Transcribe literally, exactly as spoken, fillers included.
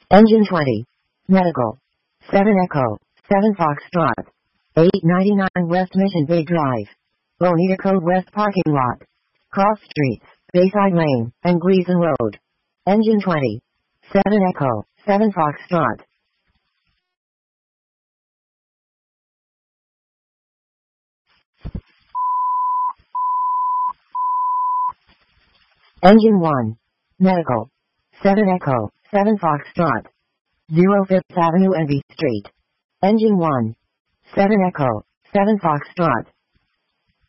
Engine twenty. Medical. seven Echo. seven Foxtrot. eight ninety-nine West Mission Bay Drive. Bonita Cove West Parking Lot. Cross Streets, Bayside Lane, and Gleason Road. Engine twenty. seven Echo. seven Foxtrot. Engine one. Medical. seven Echo. seven Foxtrot. zero Fifth Avenue and B Street. Engine one. seven Echo. seven Foxtrot.